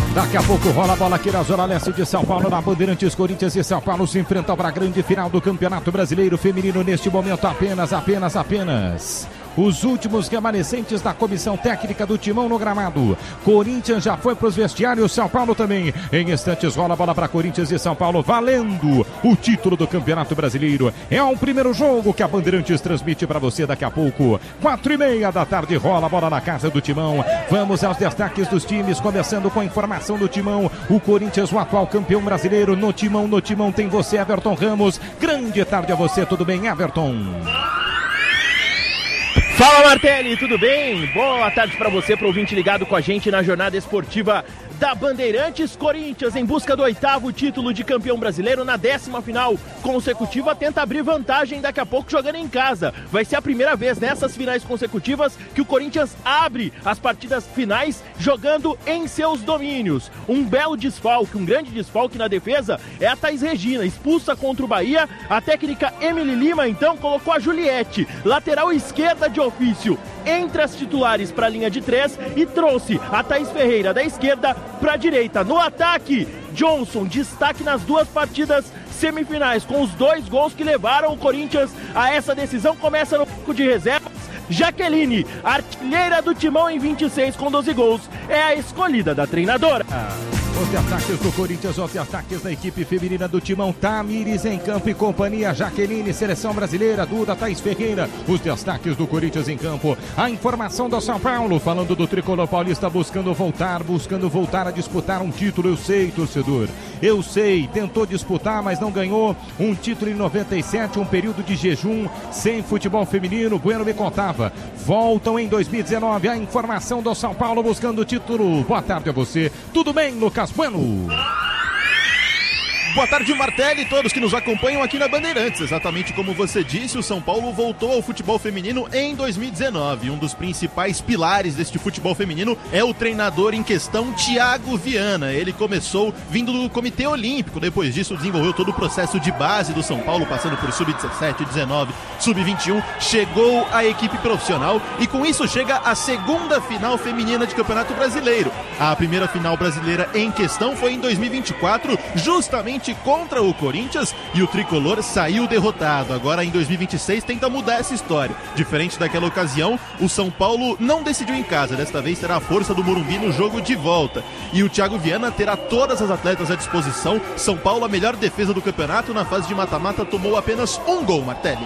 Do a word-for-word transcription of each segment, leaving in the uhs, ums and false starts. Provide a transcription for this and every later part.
Daqui a pouco rola a bola aqui na Zona Leste de São Paulo, na Bandeirantes. Corinthians e São Paulo se enfrentam para a grande final do Campeonato Brasileiro Feminino. Neste momento apenas, apenas, apenas os últimos remanescentes da comissão técnica do Timão no gramado. Corinthians já foi para os vestiários, São Paulo também. Em instantes rola a bola para Corinthians e São Paulo, valendo o título do Campeonato Brasileiro. É o primeiro jogo que a Bandeirantes transmite para você daqui a pouco. Quatro e meia da tarde rola a bola na casa do Timão. Vamos aos destaques dos times, começando com a informação do Timão. O Corinthians, o atual campeão brasileiro. No Timão, no Timão tem você, Everton Ramos. Grande tarde a você, tudo bem, Everton? Fala, Martelli, tudo bem? Boa tarde para você, pro ouvinte ligado com a gente na jornada esportiva da Bandeirantes. Corinthians, em busca do oitavo título de campeão brasileiro, na décima final consecutiva, tenta abrir vantagem daqui a pouco jogando em casa. Vai ser a primeira vez nessas finais consecutivas que o Corinthians abre as partidas finais jogando em seus domínios. Um belo desfalque, um grande desfalque na defesa é a Thaís Regina, expulsa contra o Bahia. A técnica Emily Lima, então, colocou a Juliette, lateral esquerda de ofício, entre as titulares para a linha de três e trouxe a Thaís Ferreira da esquerda para a direita. No ataque, Johnson, destaque nas duas partidas semifinais, com os dois gols que levaram o Corinthians a essa decisão. Começa no banco de reservas. Jaqueline, artilheira do Timão em vinte e seis com doze gols, é a escolhida da treinadora. Os destaques do Corinthians, os destaques da equipe feminina do Timão. Tamires em campo e companhia, Jaqueline, seleção brasileira, Duda, Thaís Ferreira. Os destaques do Corinthians em campo. A informação do São Paulo, falando do tricolor paulista, buscando voltar, buscando voltar a disputar um título. Eu sei, torcedor, eu sei, tentou disputar, mas não ganhou. Um título em noventa e sete, um período de jejum sem futebol feminino. Bueno me contava, voltam em dois mil e dezenove. A informação do São Paulo buscando o título. Boa tarde a você, tudo bem, Lucas Bueno? Boa tarde, Martelli, e todos que nos acompanham aqui na Bandeirantes. Exatamente como você disse, o São Paulo voltou ao futebol feminino em dois mil e dezenove. Um dos principais pilares deste futebol feminino é o treinador em questão, Thiago Viana. Ele começou vindo do Comitê Olímpico, depois disso desenvolveu todo o processo de base do São Paulo, passando por sub dezessete, dezenove, sub vinte e um, chegou à equipe profissional e com isso chega a segunda final feminina de Campeonato Brasileiro. A primeira final brasileira em questão foi em dois mil e vinte e quatro, justamente contra o Corinthians, e o tricolor saiu derrotado. Agora em dois mil e vinte e seis tenta mudar essa história. Diferente daquela ocasião, o São Paulo não decidiu em casa, desta vez terá a força do Morumbi no jogo de volta, e o Thiago Viana terá todas as atletas à disposição. São Paulo, a melhor defesa do campeonato, na fase de mata-mata tomou apenas um gol, Martelli.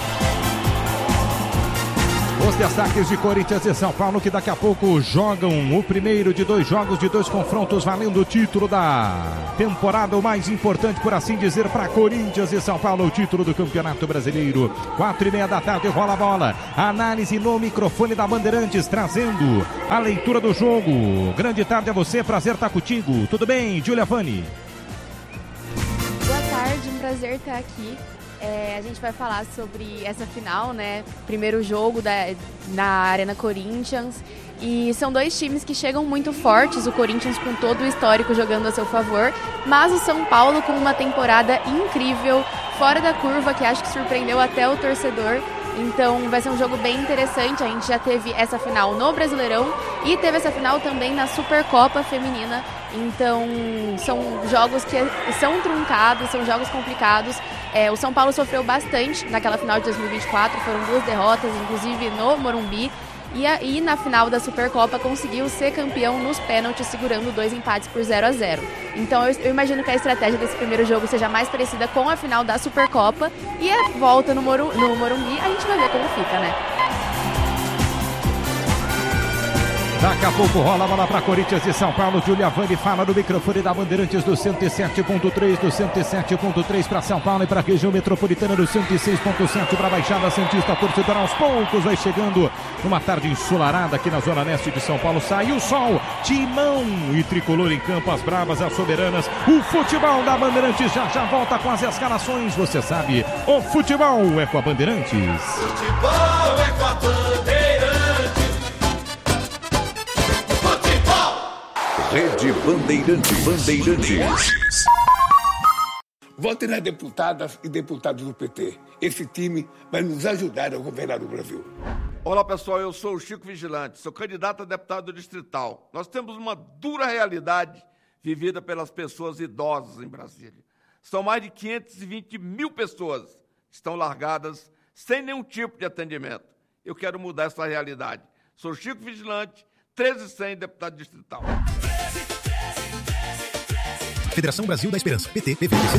Os destaques de Corinthians e São Paulo, que daqui a pouco jogam o primeiro de dois jogos, de dois confrontos, valendo o título da temporada, o mais importante, por assim dizer, para Corinthians e São Paulo, o título do Campeonato Brasileiro. Quatro e meia da tarde rola a bola. Análise no microfone da Bandeirantes, trazendo a leitura do jogo. Grande tarde a você, prazer estar contigo. Tudo bem, Júlia Vani? Boa tarde, um prazer estar aqui. É, a gente vai falar sobre essa final, né? Primeiro jogo da, na Arena Corinthians. E são dois times que chegam muito fortes, o Corinthians com todo o histórico jogando a seu favor, mas o São Paulo com uma temporada incrível, fora da curva, que acho que surpreendeu até o torcedor. Então vai ser um jogo bem interessante. A gente já teve essa final no Brasileirão e teve essa final também na Supercopa Feminina. Então são jogos que são truncados, são jogos complicados. É, o São Paulo sofreu bastante naquela final de dois mil e vinte e quatro, foram duas derrotas, inclusive no Morumbi. E aí na final da Supercopa conseguiu ser campeão nos pênaltis, segurando dois empates por zero a zero. Então eu, eu imagino que a estratégia desse primeiro jogo seja mais parecida com a final da Supercopa. E a volta no, Moru, no Morumbi, a gente vai ver como fica, né? Daqui a pouco rola a bola para Corinthians e São Paulo. Júlia Vani fala no microfone da Bandeirantes do cento e sete ponto três, do cento e sete ponto três para São Paulo e para a região metropolitana do cento e seis ponto sete para a Baixada Santista. Torcedor aos poucos vai chegando numa tarde ensolarada aqui na zona leste de São Paulo. Saiu o sol, Timão e tricolor em campo, as bravas, as soberanas. O futebol da Bandeirantes já já volta com as escalações. Você sabe, o futebol é com a Bandeirantes. Futebol é com a Bandeirantes. Rede Bandeirantes. Bandeirantes. Votem nas deputadas e deputados do P T. Esse time vai nos ajudar a governar o Brasil. Olá, pessoal, eu sou o Chico Vigilante, sou candidato a deputado distrital. Nós temos uma dura realidade vivida pelas pessoas idosas em Brasília. São mais de quinhentas e vinte mil pessoas que estão largadas sem nenhum tipo de atendimento. Eu quero mudar essa realidade. Sou Chico Vigilante, treze cem, deputado distrital. Federação Brasil da Esperança, P T, P V P.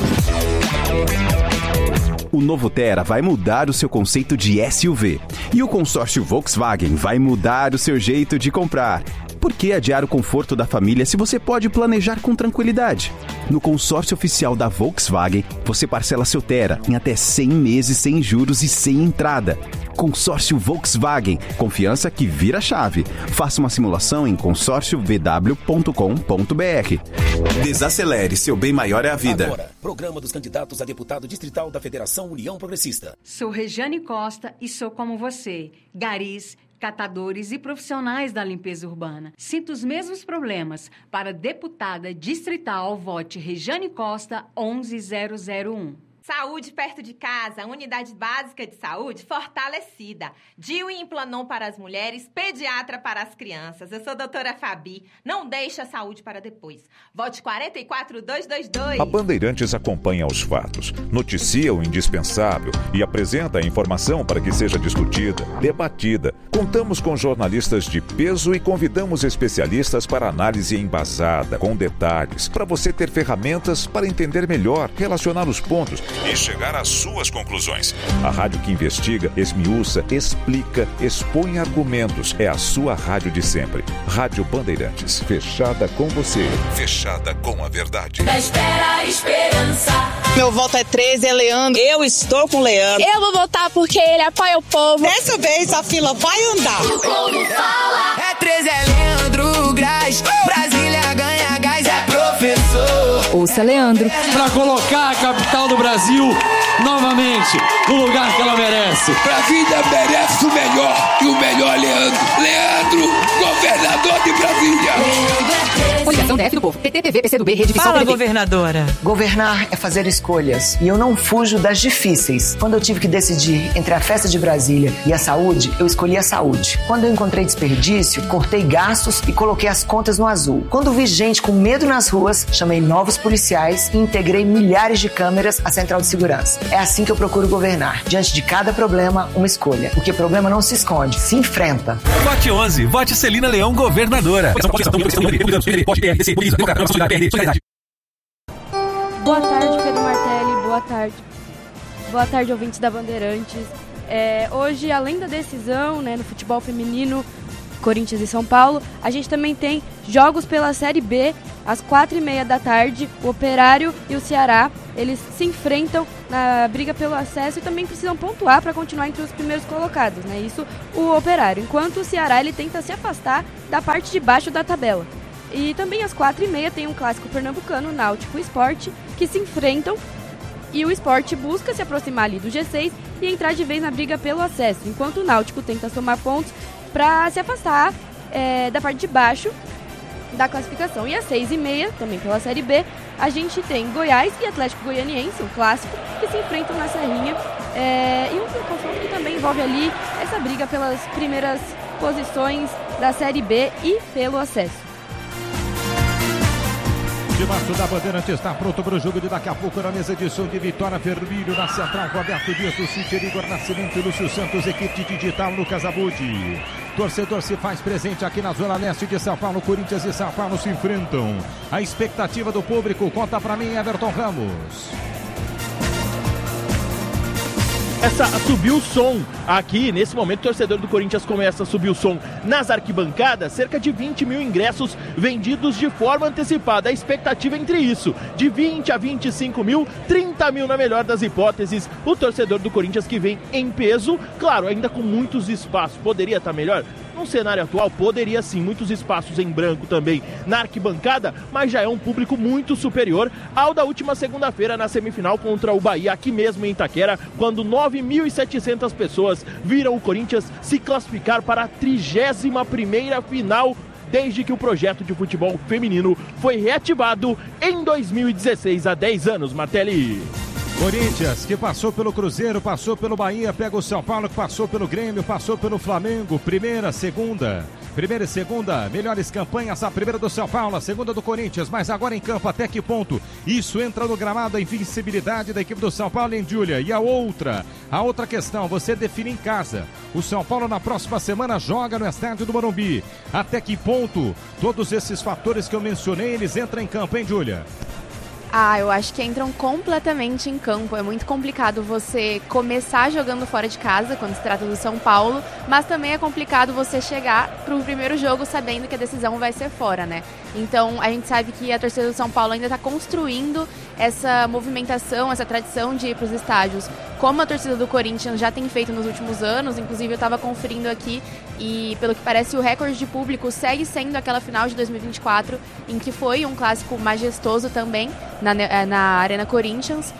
O novo Tera vai mudar o seu conceito de S U V. E o consórcio Volkswagen vai mudar o seu jeito de comprar. Por que adiar o conforto da família se você pode planejar com tranquilidade? No consórcio oficial da Volkswagen, você parcela seu Tera em até cem meses sem juros e sem entrada. Consórcio Volkswagen, confiança que vira chave. Faça uma simulação em consórcio v w ponto com ponto b r. Desacelere, seu bem maior é a vida. Agora, programa dos candidatos a deputado distrital da Federação União Progressista. Sou Regiane Costa e sou como você, garis, catadores e profissionais da limpeza urbana. Sinto os mesmos problemas. Para deputada distrital, vote Regiane Costa onze zero zero um. Saúde perto de casa, unidade básica de saúde fortalecida. D I U e Implanon para as mulheres, pediatra para as crianças. Eu sou a doutora Fabi. Não deixe a saúde para depois. Vote quatro quatro dois dois dois. A Bandeirantes acompanha os fatos, noticia o indispensável e apresenta a informação para que seja discutida, debatida. Contamos com jornalistas de peso e convidamos especialistas para análise embasada, com detalhes, para você ter ferramentas para entender melhor, relacionar os pontos e chegar às suas conclusões. A rádio que investiga, esmiuça, explica, expõe argumentos. É a sua rádio de sempre. Rádio Bandeirantes. Fechada com você. Fechada com a verdade. Da espera a esperança. Meu voto é treze, é Leandro. Eu estou com o Leandro. Eu vou votar porque ele apoia o povo. Dessa vez a fila vai andar. O povo fala. É treze, é Leandro Graz. Brasília ganha gás, é professor. Ouça Leandro. Pra colocar a capital do Brasil novamente no lugar que ela merece. Brasília merece o melhor e o melhor Leandro. Leandro, governador de Brasília. Coligação D F do Povo. P T, P V, P C do B, Rede Visão. Fala, governadora. Governar é fazer escolhas e eu não fujo das difíceis. Quando eu tive que decidir entre a festa de Brasília e a saúde, eu escolhi a saúde. Quando eu encontrei desperdício, cortei gastos e coloquei as contas no azul. Quando vi gente com medo nas ruas, chamei novos policiais e integrei milhares de câmeras à central de segurança. É assim que eu procuro governar. Diante de cada problema, uma escolha. Porque problema não se esconde, se enfrenta. Vote onze. Vote Celina Leão, governadora. Boa tarde, Pedro Martelli. Boa tarde. Boa tarde, ouvintes da Bandeirantes. É, hoje, além da decisão, né, no futebol feminino, Corinthians e São Paulo, a gente também tem jogos pela Série B, às quatro e meia da tarde. O Operário e o Ceará, eles se enfrentam na briga pelo acesso e também precisam pontuar para continuar entre os primeiros colocados, né? Isso o Operário, enquanto o Ceará ele tenta se afastar da parte de baixo da tabela. E também às quatro e meia tem um clássico pernambucano, Náutico e Sport, que se enfrentam e o Sport busca se aproximar ali do G seis e entrar de vez na briga pelo acesso, enquanto o Náutico tenta somar pontos para se afastar é, da parte de baixo da classificação. E às seis e meia, também pela Série B, a gente tem Goiás e Atlético Goianiense, um clássico, que se enfrentam na Serrinha. É, e um confronto que também envolve ali essa briga pelas primeiras posições da Série B e pelo acesso. Debaixo da Bandeirante está pronto para o jogo de daqui a pouco na mesa de som de Vitória Vermelho, na central, Roberto Dias do Citer, Igor Nascimento e Lúcio Santos, equipe digital, Lucas Abud. Torcedor se faz presente aqui na Zona Leste de São Paulo, Corinthians e São Paulo se enfrentam. A expectativa do público, conta para mim, Everton Ramos. Essa subiu o som aqui, nesse momento o torcedor do Corinthians começa a subir o som nas arquibancadas, cerca de vinte mil ingressos vendidos de forma antecipada. A expectativa é entre isso, de vinte a vinte e cinco mil, trinta mil na melhor das hipóteses. O torcedor do Corinthians que vem em peso, claro, ainda com muitos espaços, poderia estar melhor? No cenário atual, poderia sim, muitos espaços em branco também na arquibancada, mas já é um público muito superior ao da última segunda-feira na semifinal contra o Bahia, aqui mesmo em Itaquera, quando nove mil e setecentas pessoas viram o Corinthians se classificar para a trigésima primeira final desde que o projeto de futebol feminino foi reativado em dois mil e dezesseis, há dez anos, Martelli. Corinthians, que passou pelo Cruzeiro, passou pelo Bahia, pega o São Paulo, que passou pelo Grêmio, passou pelo Flamengo, primeira, segunda, primeira e segunda, melhores campanhas, a primeira do São Paulo, a segunda do Corinthians, mas agora em campo, até que ponto isso entra no gramado, a invencibilidade da equipe do São Paulo em Júlia. E a outra, a outra questão, você define em casa, o São Paulo na próxima semana joga no estádio do Morumbi, até que ponto todos esses fatores que eu mencionei, eles entram em campo, hein, Júlia? Ah, eu acho que entram completamente em campo. É muito complicado você começar jogando fora de casa, quando se trata do São Paulo, mas também é complicado você chegar para o primeiro jogo sabendo que a decisão vai ser fora, né? Então, a gente sabe que a torcida do São Paulo ainda está construindo essa movimentação, essa tradição de ir para os estádios, como a torcida do Corinthians já tem feito nos últimos anos. Inclusive, eu estava conferindo aqui e, pelo que parece, o recorde de público segue sendo aquela final de dois mil e vinte e quatro, em que foi um clássico majestoso também, na, na Arena Corinthians.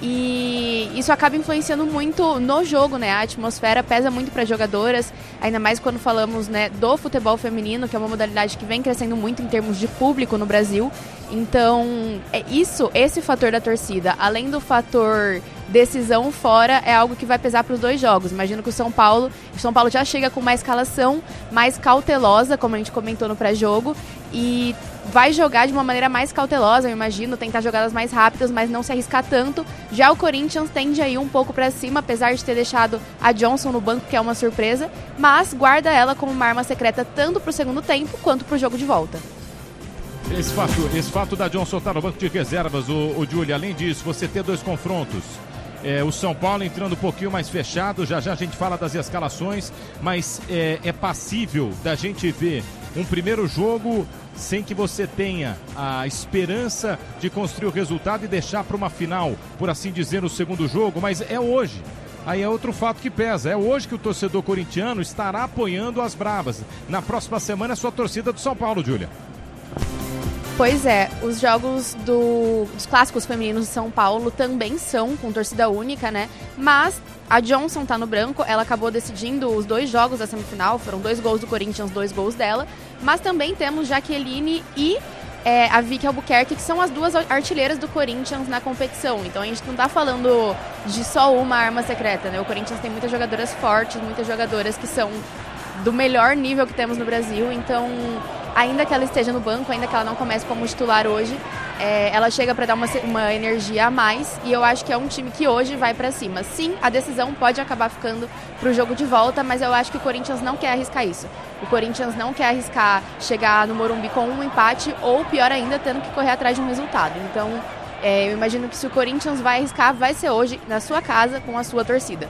E isso acaba influenciando muito no jogo, né? A atmosfera pesa muito para as jogadoras, ainda mais quando falamos, né, do futebol feminino, que é uma modalidade que vem crescendo muito em termos de público no Brasil. Então, é isso, esse fator da torcida, além do fator decisão fora, é algo que vai pesar para os dois jogos. Imagino que o São Paulo, o São Paulo já chega com uma escalação mais cautelosa, como a gente comentou no pré-jogo, e vai jogar de uma maneira mais cautelosa, eu imagino, tentar jogadas mais rápidas, mas não se arriscar tanto. Já o Corinthians tende a ir um pouco para cima, apesar de ter deixado a Johnson no banco, que é uma surpresa, mas guarda ela como uma arma secreta tanto para o segundo tempo quanto para o jogo de volta. Esse fato, esse fato da Johnson estar no banco de reservas, o, o Júlio, além disso, você ter dois confrontos. É, o São Paulo entrando um pouquinho mais fechado, já já a gente fala das escalações, mas é, é passível da gente ver um primeiro jogo sem que você tenha a esperança de construir o resultado e deixar para uma final, por assim dizer, no segundo jogo, mas é hoje. Aí é outro fato que pesa, é hoje que o torcedor corintiano estará apoiando as Bravas. Na próxima semana é sua torcida do São Paulo, Júlia. Pois é, os jogos do, dos clássicos femininos de São Paulo também são com torcida única, né? Mas a Johnson tá no branco, ela acabou decidindo os dois jogos da semifinal, foram dois gols do Corinthians, dois gols dela. Mas também temos Jaqueline e é, a Vicky Albuquerque, que são as duas artilheiras do Corinthians na competição. Então a gente não tá falando de só uma arma secreta, né? O Corinthians tem muitas jogadoras fortes, muitas jogadoras que são do melhor nível que temos no Brasil, então ainda que ela esteja no banco, ainda que ela não comece como titular hoje, é, ela chega para dar uma, uma energia a mais, e eu acho que é um time que hoje vai para cima. Sim, a decisão pode acabar ficando pro jogo de volta, mas eu acho que o Corinthians não quer arriscar isso. O Corinthians não quer arriscar chegar no Morumbi com um empate ou, pior ainda, tendo que correr atrás de um resultado. Então, é, eu imagino que se o Corinthians vai arriscar, vai ser hoje na sua casa com a sua torcida.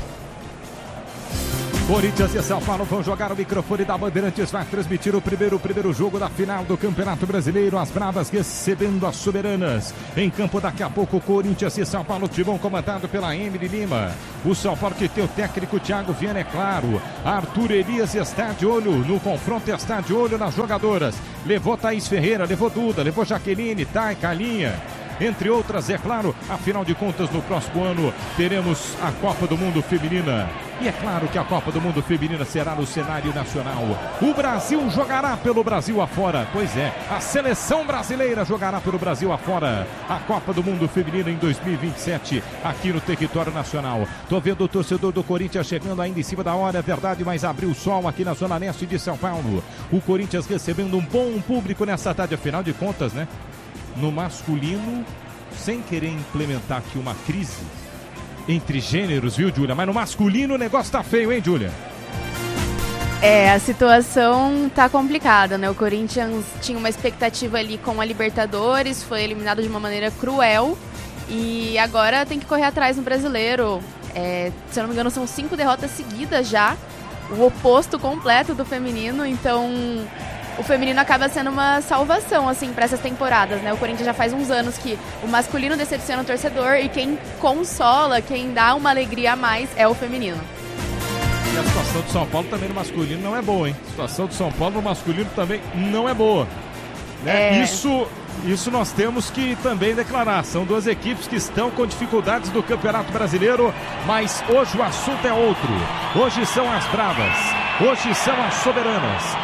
Corinthians e São Paulo vão jogar o microfone da Bandeirantes, vai transmitir o primeiro, o primeiro jogo da final do Campeonato Brasileiro, as Bravas recebendo as Soberanas. Em campo daqui a pouco, Corinthians e São Paulo, timão comandado pela Emily Lima. O São Paulo que tem o técnico Thiago Viana, é claro. Arthur Elias está de olho no confronto, está de olho nas jogadoras. Levou Thaís Ferreira, levou Duda, levou Jaqueline, Thay, Calinha, entre outras, é claro. Afinal de contas, no próximo ano teremos a Copa do Mundo Feminina. E é claro que a Copa do Mundo Feminina será no cenário nacional. O Brasil jogará pelo Brasil afora. Pois é, a seleção brasileira jogará pelo Brasil afora. A Copa do Mundo Feminina em dois mil e vinte e sete, aqui no território nacional. Tô vendo o torcedor do Corinthians chegando ainda em cima da hora, é verdade, mas abriu o sol aqui na Zona Leste de São Paulo. O Corinthians recebendo um bom público nessa tarde, afinal de contas, né? No masculino, sem querer implementar aqui uma crise entre gêneros, viu, Júlia? Mas no masculino o negócio tá feio, hein, Júlia? É, a situação tá complicada, né? O Corinthians tinha uma expectativa ali com a Libertadores, foi eliminado de uma maneira cruel e agora tem que correr atrás no Brasileiro. É, se eu não me engano, são cinco derrotas seguidas já, o oposto completo do feminino, então o feminino acaba sendo uma salvação, assim, para essas temporadas, né? O Corinthians já faz uns anos que o masculino decepciona o torcedor e quem consola, quem dá uma alegria a mais é o feminino. E a situação do São Paulo também no masculino não é boa, hein? A situação do São Paulo no masculino também não é boa. Né? É... Isso, isso nós temos que também declarar. São duas equipes que estão com dificuldades do Campeonato Brasileiro, mas hoje o assunto é outro. Hoje são as Bravas, hoje são as Soberanas.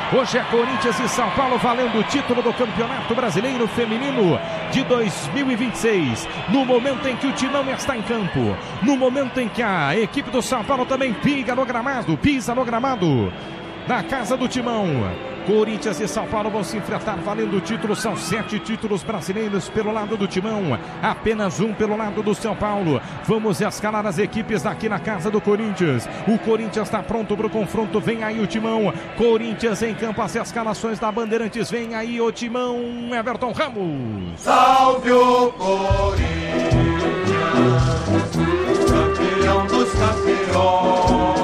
Hoje é Corinthians e São Paulo valendo o título do Campeonato Brasileiro Feminino de dois mil e vinte e seis. No momento em que o Timão está em campo, no momento em que a equipe do São Paulo também pisa no gramado, pisa no gramado, na casa do Timão. Corinthians e São Paulo vão se enfrentar valendo o título. São sete títulos brasileiros pelo lado do Timão, apenas um pelo lado do São Paulo. Vamos escalar as equipes aqui na casa do Corinthians. O Corinthians está pronto para o confronto. Vem aí o Timão. Corinthians em campo, as escalações da Bandeirantes. Vem aí o Timão. Everton Ramos. Salve o Corinthians, campeão dos campeões.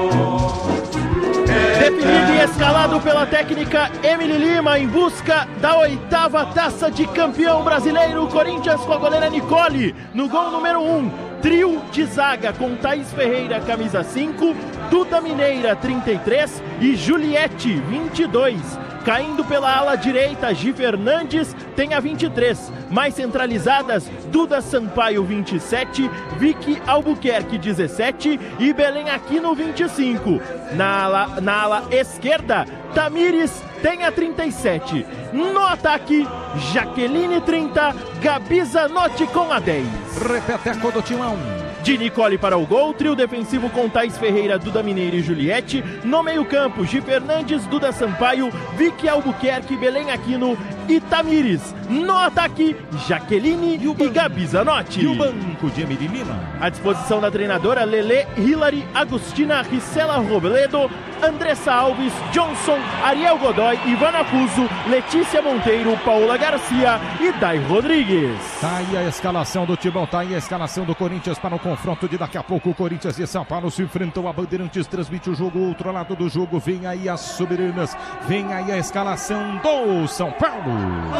Definido e escalado pela técnica Emily Lima em busca da oitava taça de campeão brasileiro. Corinthians com a goleira Nicole no gol número um. Trio de zaga com Thaís Ferreira, camisa cinco, Duda Mineira, trinta e três e Juliette, vinte e dois. Caindo pela ala direita, Gi Fernandes tem a vinte e três. Mais centralizadas, Duda Sampaio, vinte e sete, Vicky Albuquerque, dezessete e Belém Aquino, vinte e cinco. Na ala, na ala esquerda, Tamires tem a trinta e sete. No ataque, Jaqueline, trinta, Gabi Zanotti com a dez. Repeteco do Timão. De Nicole para o gol, trio defensivo com Thaís Ferreira, Duda Mineira e Juliette. No meio-campo, Gi Fernandes, Duda Sampaio, Vicky Albuquerque, Belém Aquino e Tamires. No ataque, Jaqueline e, e Gabi Zanotti. E o banco de Emily Lima. À disposição da treinadora Lele, Hilary, Agostina, Ricela Robledo, Andressa Alves, Johnson, Ariel Godoy, Ivana Fuso, Letícia Monteiro, Paula Garcia e Dai Rodrigues. Tá aí a escalação do Timão, tá aí a escalação do Corinthians para o confronto de daqui a pouco. O Corinthians e São Paulo se enfrentam. A Bandeirantes transmite o jogo, o outro lado do jogo. Vem aí as soberanas, vem aí a escalação do São Paulo.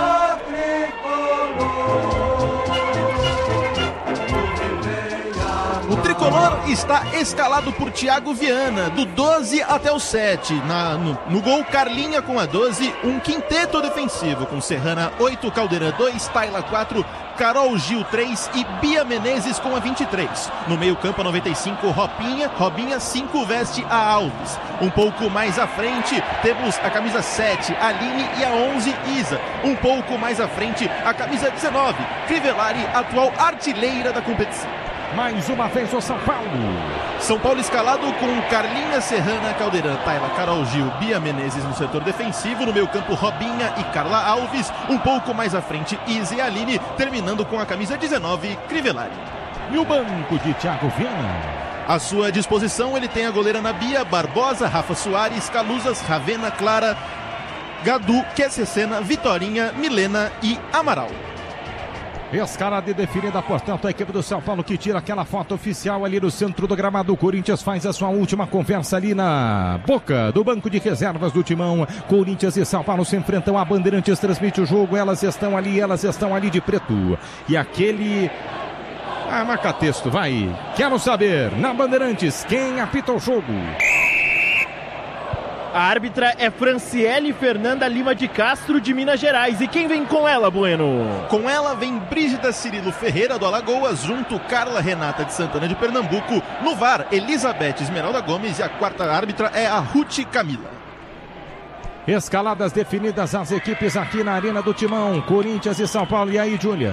O tricolor está escalado por Thiago Viana, do doze até o sete. Na, no, no gol, Carlinha com a doze, um quinteto defensivo com Serrana oito, Caldeirão dois, Tayla quatro, Carol Gil três e Bia Menezes com a vinte e três. No meio campo, a noventa e cinco, Robinha, Robinha cinco, veste a Alves. Um pouco mais à frente, temos a camisa sete, Aline, e a onze, Isa. Um pouco mais à frente, a camisa dezenove, Crivellari, atual artilheira da competição. Mais uma vez o São Paulo. São Paulo escalado com Carlinha, Serrana, Caldeirão, Tayla, Carol Gil, Bia Menezes no setor defensivo. No meio campo, Robinha e Carla Alves. Um pouco mais à frente, Isa e Aline. Terminando com a camisa dezenove, Crivellari. E o banco de Thiago Viana. À sua disposição, ele tem a goleira Nabia, Barbosa, Rafa Soares, Calusas, Ravena, Clara, Gadu, Kessecena, Vitorinha, Milena e Amaral. Escalada e definida, portanto, a equipe do São Paulo que tira aquela foto oficial ali no centro do gramado. O Corinthians faz a sua última conversa ali na boca do banco de reservas do Timão. Corinthians e São Paulo se enfrentam. A Bandeirantes transmite o jogo. Elas estão ali, elas estão ali de preto. E aquele... Ah, marca texto, vai. Quero saber, na Bandeirantes, quem apita o jogo? A árbitra é Franciele Fernanda Lima de Castro, de Minas Gerais. E quem vem com ela, Bueno? Com ela vem Brígida Cirilo Ferreira, do Alagoas, junto Carla Renata de Santana de Pernambuco. No V A R, Elizabeth Esmeralda Gomes, e a quarta árbitra é a Ruth Camila. Escaladas definidas as equipes aqui na Arena do Timão. Corinthians e São Paulo. E aí, Júlia?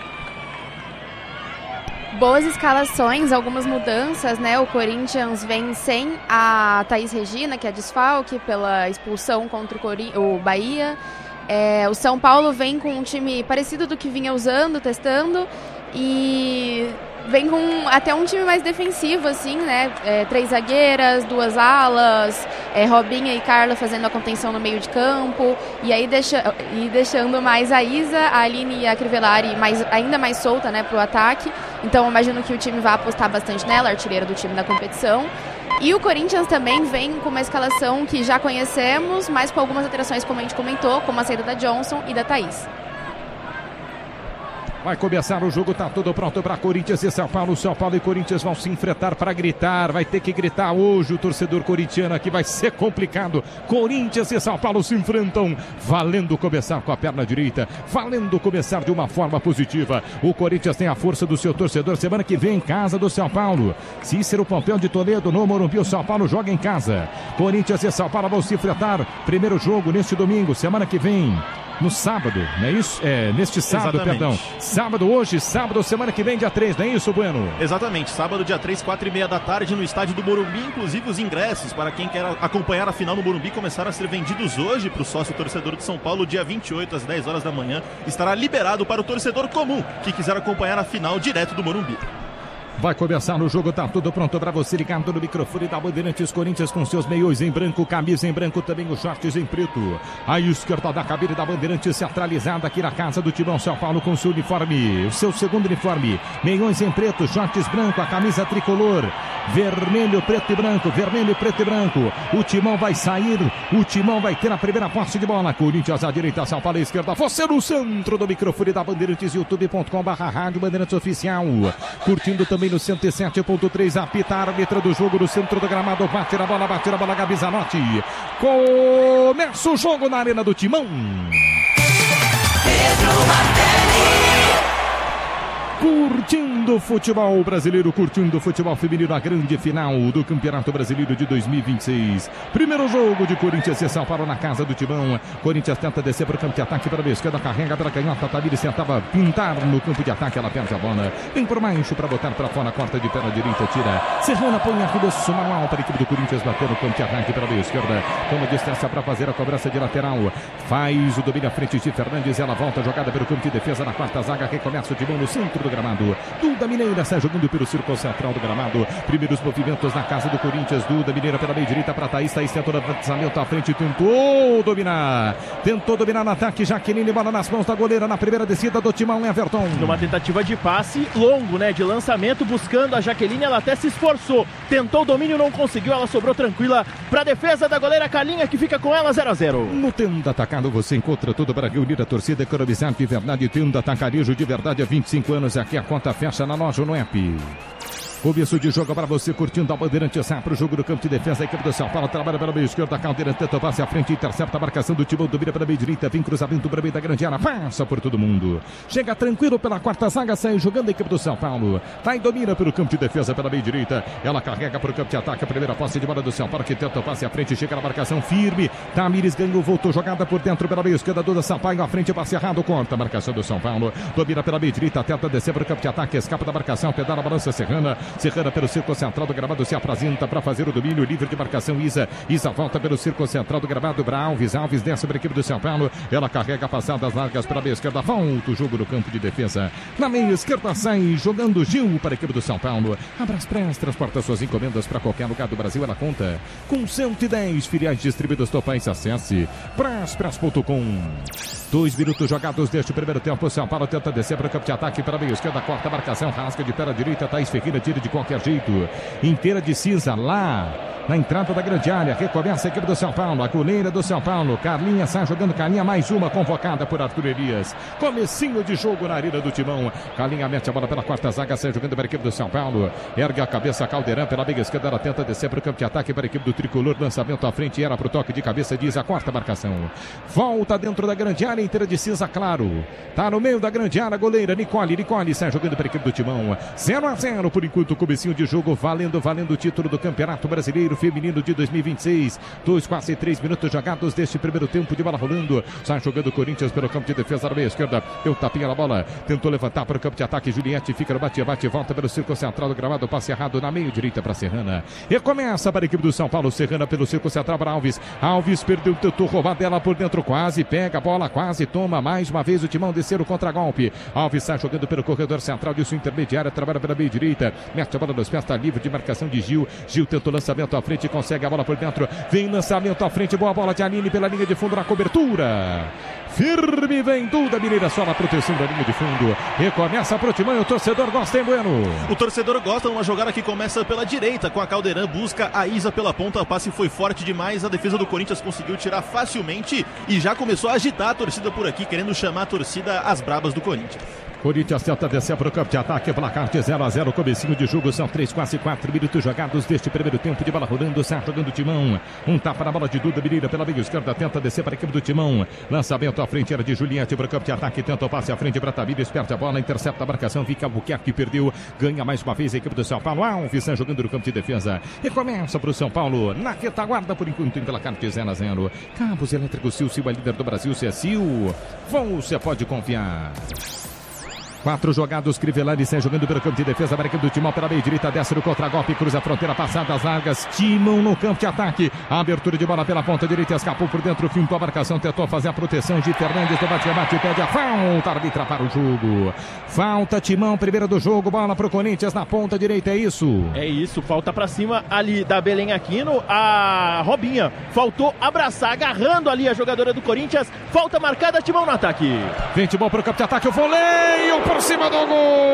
Boas escalações, algumas mudanças, né? O Corinthians vem sem a Thaís Regina, que é desfalque pela expulsão contra o, Cori- o Bahia. É, o São Paulo vem com um time parecido do que vinha usando, testando, e vem com até um time mais defensivo, assim, né? É, três zagueiras, duas alas, é, Robinha e Carla fazendo a contenção no meio de campo, e aí deixa, e deixando mais a Isa, a Aline e a Crivellari mais, ainda mais solta, né, pro ataque. Então eu imagino que o time vai apostar bastante nela, artilheira do time da competição. E o Corinthians também vem com uma escalação que já conhecemos, mas com algumas alterações, como a gente comentou, como a saída da Johnson e da Thaís. Vai começar o jogo, tá tudo pronto para Corinthians e São Paulo. São Paulo e Corinthians vão se enfrentar para gritar. Vai ter que gritar hoje o torcedor corintiano aqui. Vai ser complicado. Corinthians e São Paulo se enfrentam. Valendo começar com a perna direita. Valendo começar de uma forma positiva. O Corinthians tem a força do seu torcedor. Semana que vem em casa do São Paulo. Cícero Pompeu de Toledo no Morumbi. O São Paulo joga em casa. Corinthians e São Paulo vão se enfrentar. Primeiro jogo neste domingo. Semana que vem. No sábado, não é isso? É, neste sábado, Exatamente. perdão. Sábado hoje, sábado, semana que vem, dia três, não é isso, Bueno? Exatamente, sábado, dia três, quatro e meia da tarde, no estádio do Morumbi. Inclusive, os ingressos para quem quer acompanhar a final no Morumbi começaram a ser vendidos hoje para o sócio torcedor de São Paulo, dia vinte e oito, às dez horas da manhã. Estará liberado para o torcedor comum que quiser acompanhar a final direto do Morumbi. Vai começar no jogo, tá tudo pronto para você ligado no microfone da Bandeirantes. Corinthians com seus meiões em branco, camisa em branco, também os shorts em preto. A esquerda da cabine da Bandeirantes centralizada aqui na casa do Timão. São Paulo com seu uniforme, o seu segundo uniforme. Meiões em preto, shorts branco, a camisa tricolor. Vermelho, preto e branco, vermelho, preto e branco. O Timão vai sair, o Timão vai ter a primeira posse de bola. Corinthians à direita, São Paulo à esquerda. Você no centro do microfone da Bandeirantes, youtube ponto com barra rádio Bandeirantes Oficial. Curtindo também no cento e sete ponto três, apita a árbitra do jogo no centro do gramado, bate na bola, bate na bola, Gabi Zanotti. Começa o jogo na Arena do Timão. Pedro Martelli. Curtindo o futebol brasileiro, curtindo o futebol feminino, a grande final do Campeonato Brasileiro de dois mil e vinte e seis. Primeiro jogo de Corinthians e São Paulo na casa do Timão. Corinthians tenta descer para o campo de ataque para a esquerda, carrega pela canhota, Tamires tentava pintar no campo de ataque, ela perde a bola. Vem por baixo para botar para fora, corta de perna direita, tira. Serrana põe a cabeça mal para a equipe do Corinthians bater no campo de ataque para a esquerda. Toma distância para fazer a cobrança de lateral. Faz o domínio à frente de Fernandes, ela volta jogada pelo campo de defesa na quarta zaga, recomeça o Timão no centro do gramado. Duda Mineira sai jogando pelo círculo central do gramado. Primeiros movimentos na casa do Corinthians. Duda Mineira pela meia direita para Thaís. Thaís tentou lançamento à frente, tentou dominar. Tentou dominar no ataque. Jaqueline, bola nas mãos da goleira na primeira descida do Timão, Everton. Numa tentativa de passe longo, né? De lançamento, buscando a Jaqueline. Ela até se esforçou. Tentou o domínio, não conseguiu. Ela sobrou tranquila para a defesa da goleira Carlinha, que fica com ela zero a zero. No Tenda Atacado você encontra tudo para reunir a torcida, economizar de verdade. Tenda Atacarejo de verdade há vinte e cinco anos. Aqui a conta fecha na loja ou no app. Começo de jogo para você curtindo a Bandeirantes. Sai para o jogo do campo de defesa. A equipe do São Paulo trabalha pela meia esquerda. Caldeira tenta passe à frente, intercepta a marcação do Timão. Domina pela meia direita. Vem cruzamento para meio da grande área. Passa por todo mundo. Chega tranquilo pela quarta zaga. Sai jogando a equipe do São Paulo. Vai e domina pelo campo de defesa pela meia direita. Ela carrega para o campo de ataque. A primeira posse de bola do São Paulo que tenta o passe à frente. Chega na marcação firme. Tamires ganhou, voltou jogada por dentro pela meia esquerda. Duda Sampaio à frente, passe errado. Corta a marcação do São Paulo. Domina pela meia direita. Tenta descer para o campo de ataque. Escapa da marcação. Pedala a balança Serrana. Serrana pelo círculo central do gramado se apresenta para fazer o domínio livre de marcação. Isa, Isa volta pelo círculo central do gramado para Alves, Alves desce para a equipe do São Paulo, ela carrega passadas largas para a meia esquerda, volta o jogo no campo de defesa, na meia esquerda sai jogando Gil para a equipe do São Paulo. A Braspress transporta suas encomendas para qualquer lugar do Brasil, ela conta com cento e dez filiais distribuídas do país. Acesse braspress ponto com. Dois minutos jogados deste primeiro tempo. São Paulo tenta descer para o campo de ataque para a meia esquerda, corta a marcação, rasga de perna direita, Thaís Ferreira tira de qualquer jeito. Inteira de cinza lá na entrada da grande área, recomeça a equipe do São Paulo, a goleira do São Paulo, Carlinha sai jogando, Carlinha mais uma convocada por Arthur Elias, comecinho de jogo na arena do Timão. Carlinha mete a bola pela quarta zaga, sai jogando para a equipe do São Paulo, ergue a cabeça, Caldeirão pela meia esquerda, ela tenta descer para o campo de ataque para a equipe do Tricolor, lançamento à frente, era para o toque de cabeça, diz a quarta marcação, volta dentro da grande área, inteira de cinza claro, tá no meio da grande área, goleira Nicole, Nicole sai jogando para a equipe do Timão, zero a zero por enquanto, comecinho de jogo, valendo, valendo o título do Campeonato Brasileiro Feminino de dois mil e vinte e seis. Dois, quase três minutos jogados deste primeiro tempo de bola rolando. Sai jogando o Corinthians pelo campo de defesa na meia esquerda. Deu tapinha na bola. Tentou levantar para o campo de ataque. Juliette fica no bate-bate. Volta pelo círculo central do gramado. Passe errado na meia direita para Serrana. Recomeça para a equipe do São Paulo. Serrana pelo círculo central para Alves. Alves perdeu, tentou roubar dela por dentro. Quase pega a bola, quase toma. Mais uma vez o Timão descer o contra-golpe. Alves sai jogando pelo corredor central de sua intermediária. Trabalha pela meia direita. Mete a bola nos pés. Está livre de marcação de Gil. Gil tentou lançamento à frente. Consegue a bola por dentro. Vem lançamento à frente. Boa bola de Aline pela linha de fundo na cobertura. Firme vem Duda Mineira só na proteção da linha de fundo. Recomeça pro Timão e o torcedor gosta, hein, Bueno? O torcedor gosta, uma jogada que começa pela direita com a Caldeirão, busca a Isa pela ponta, o passe foi forte demais, a defesa do Corinthians conseguiu tirar facilmente e já começou a agitar a torcida por aqui, querendo chamar a torcida às brabas do Corinthians. Corinthians tenta descer para o campo de ataque, placar de zero a zero, comecinho de jogo, são três, quase quatro minutos jogados deste primeiro tempo de bola rolando, sai jogando o Timão, um tapa na bola de Duda Mineira pela meia esquerda, tenta descer para a equipe do Timão, lançamento à frente era de Juliette para o campo de ataque, tenta o passe à frente para Tamires, perde a bola, intercepta a marcação, fica Albuquerque, perdeu, ganha mais uma vez a equipe do São Paulo, Alves jogando no campo de defesa, e começa para o São Paulo, na retaguarda por enquanto em placar de zero a zero, Cabos Elétricos Sil, Sil é líder do Brasil, se é Sil, você pode confiar. Quatro jogados, Crivellari sai jogando pelo campo de defesa, para a equipe do Timão pela meia direita, desce no contra-golpe, cruza a fronteira, passadas largas, Timão no campo de ataque, a abertura de bola pela ponta direita, escapou por dentro, fintou a marcação, tentou fazer a proteção de Fernandes, do bate-bate, pede a falta, arbitra para o jogo. Falta, Timão, primeira do jogo, bola pro Corinthians na ponta direita, é isso? É isso, falta pra cima ali da Belém Aquino, a Robinha faltou abraçar, agarrando ali a jogadora do Corinthians, falta marcada, Timão no ataque. Vem Timão pro campo de ataque, o voleio por cima do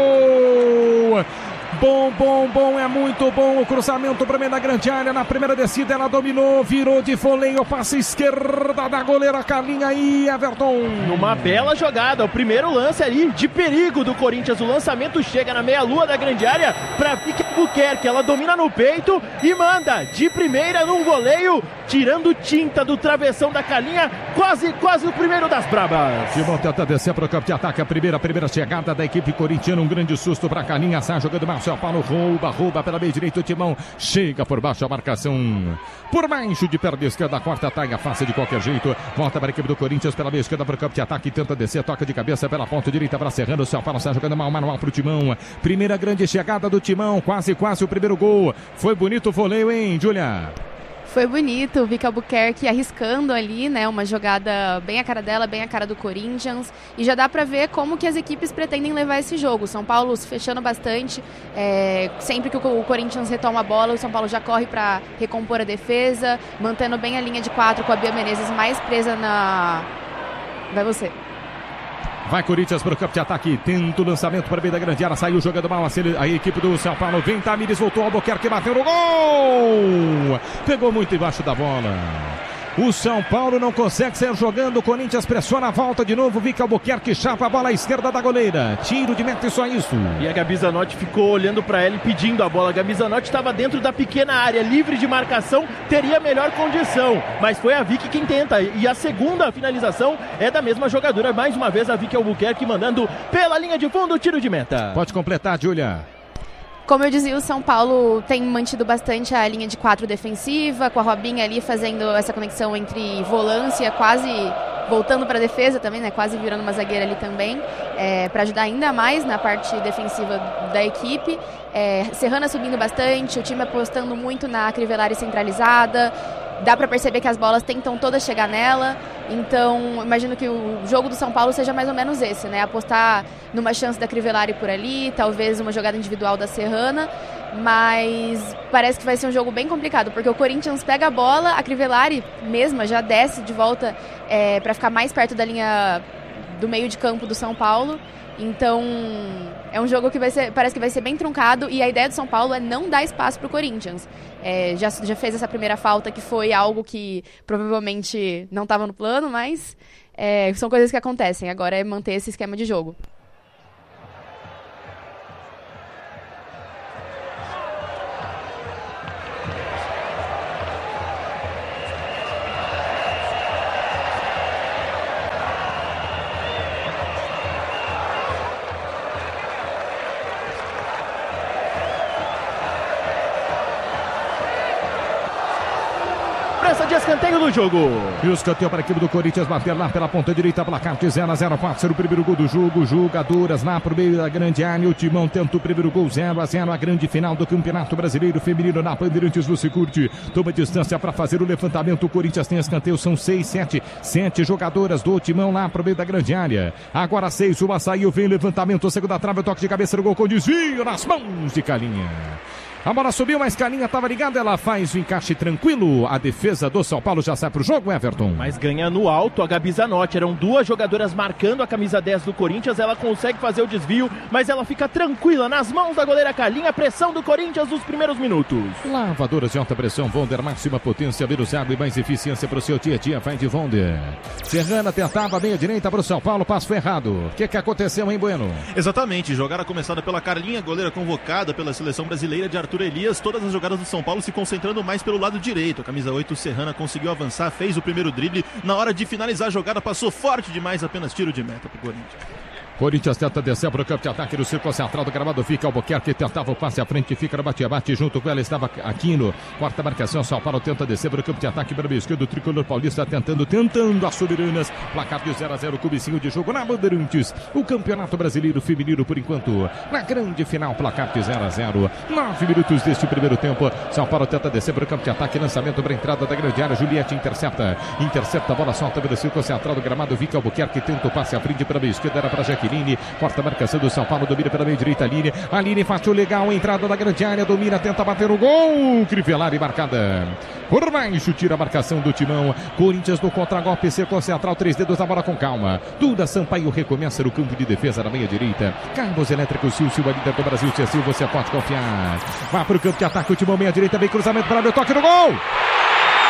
gol. Bom, bom, bom, é muito bom o cruzamento para meio da grande área, na primeira descida ela dominou, virou de voleio, passe esquerda da goleira Carlinha e Everton. Numa bela jogada, o primeiro lance ali de perigo do Corinthians, o lançamento chega na meia-lua da grande área para Vicky Albuquerque, ela domina no peito e manda de primeira num voleio, tirando tinta do travessão da Carlinha, quase, quase o primeiro das brabas. Timão tenta descer para o campo de ataque, a primeira, a primeira chegada da equipe corintiana, um grande susto para Carlinha, sai jogando mais São Paulo, rouba, rouba pela meia direita, o Timão chega por baixo a marcação, por baixo de perna esquerda, corta, taga, faça de qualquer jeito, volta para a equipe do Corinthians pela meia esquerda para o campo de ataque, tenta descer, toca de cabeça pela ponta direita para Serrano, o São Paulo sai jogando mal, manual para o Timão, primeira grande chegada do Timão, quase, quase o primeiro gol, foi bonito o voleio, hein, Júlia? Foi bonito, o Vicky Albuquerque arriscando ali, né, uma jogada bem a cara dela, bem a cara do Corinthians, e já dá pra ver como que as equipes pretendem levar esse jogo. São Paulo se fechando bastante, é, sempre que o Corinthians retoma a bola, o São Paulo já corre pra recompor a defesa, mantendo bem a linha de quatro com a Bia Menezes mais presa na... Vai você. Vai Corinthians para o campo de ataque, tenta o lançamento para a meio da grande área, saiu jogando mal a, a equipe do São Paulo, vem Tamires, voltou ao Albuquerque, bateu no gol, pegou muito embaixo da bola. O São Paulo não consegue sair jogando, o Corinthians pressiona a volta de novo, Vicky Albuquerque chapa a bola à esquerda da goleira, tiro de meta e só isso. E a Gabi Zanotti ficou olhando para ela e pedindo a bola, a Gabi Zanotti estava dentro da pequena área, livre de marcação, teria melhor condição, mas foi a Vicky quem tenta, e a segunda finalização é da mesma jogadora, mais uma vez a Vicky Albuquerque mandando pela linha de fundo, tiro de meta. Pode completar, Júlia. Como eu dizia, o São Paulo tem mantido bastante a linha de quatro defensiva, com a Robinha ali fazendo essa conexão entre volância, quase voltando para a defesa também, né? Quase virando uma zagueira ali também, é, para ajudar ainda mais na parte defensiva da equipe. É, Serrana subindo bastante, o time apostando muito na Crivellari centralizada. Dá para perceber que as bolas tentam todas chegar nela, então imagino que o jogo do São Paulo seja mais ou menos esse, né? Apostar numa chance da Crivellari por ali, talvez uma jogada individual da Serrana, mas parece que vai ser um jogo bem complicado, porque o Corinthians pega a bola, a Crivellari mesma já desce de volta é, para ficar mais perto da linha do meio de campo do São Paulo. Então, é um jogo que vai ser, parece que vai ser bem truncado, e a ideia do São Paulo é não dar espaço para o Corinthians. É, já, já fez essa primeira falta, que foi algo que provavelmente não estava no plano, mas é, são coisas que acontecem. Agora é manter esse esquema de jogo. De escanteio do jogo. E o escanteio para a equipe do Corinthians bater lá pela ponta direita, placar de zero a zero, pode ser o primeiro gol do jogo. Jogadoras lá pro meio da grande área, o Timão tenta o primeiro gol, zero a zero, a grande final do Campeonato Brasileiro Feminino na Bandeirantes. Você curte, toma distância para fazer o levantamento. O Corinthians tem escanteio, são seis, sete, sete jogadoras do Timão lá pro meio da grande área. Agora seis, uma saiu, vem levantamento, segunda trave, toque de cabeça no gol com desvio nas mãos de Carlinha. A bola subiu, mas Calinha estava ligada, ela faz o encaixe tranquilo. A defesa do São Paulo já sai pro jogo, Everton. Mas ganha no alto a Gabi Zanotti. Eram duas jogadoras marcando a camisa dez do Corinthians. Ela consegue fazer o desvio, mas ela fica tranquila nas mãos da goleira Calinha. Pressão do Corinthians nos primeiros minutos. Lavadoras de alta pressão, Wonder, máxima potência, menos água e mais eficiência para o seu dia a dia. Vai de Wonder. Serrana tentava meia direita para o São Paulo, passo foi errado. O que, que aconteceu, hein, Bueno? Exatamente, jogada começada pela Carlinha, goleira convocada pela seleção brasileira de Arthur Elias. Todas as jogadas do São Paulo se concentrando mais pelo lado direito. A camisa oito, Serrana, conseguiu avançar, fez o primeiro drible. Na hora de finalizar a jogada, passou forte demais, apenas tiro de meta para o Corinthians. Corinthians tenta descer para o campo de ataque do círculo central do gramado, fica Albuquerque, tentava o passe à frente, fica no bate-abate, junto com ela estava Aquino, quarta marcação, São Paulo tenta descer para o campo de ataque, para o esquerdo, o tricolor paulista tentando, tentando as soberanas, placar de zero a zero, cubicinho de jogo na Bandeirantes, o Campeonato Brasileiro Feminino por enquanto, na grande final, placar de zero a zero, nove minutos deste primeiro tempo, São Paulo tenta descer para o campo de ataque, lançamento para a entrada da grande área, Juliette intercepta, intercepta a bola, solta pelo círculo central do gramado, fica Albuquerque, tenta o passe à frente para a esquerda, era para Jaqueline, quarta marcação do São Paulo, domina pela meia direita, Aline, Aline faz o legal, entrada da grande área, domina, tenta bater o gol, Crivellari marcada, por baixo, tira a marcação do Timão, Corinthians no contra-golpe, círculo central, três dedos na bola com calma, Duda Sampaio recomeça no campo de defesa na meia direita, Carlos Elétrico, Silvio, a líder do Brasil, Silvio, você pode confiar, vai para o campo de ataque, o Timão, meia direita, vem cruzamento para o toque no gol!